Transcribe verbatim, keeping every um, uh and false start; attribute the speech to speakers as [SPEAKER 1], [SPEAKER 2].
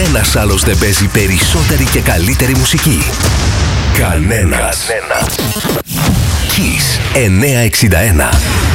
[SPEAKER 1] Κανένας άλλος δεν παίζει περισσότερη και καλύτερη μουσική. Κανένας. Κανένας. Kiss εννιακόσια εξήντα ένα.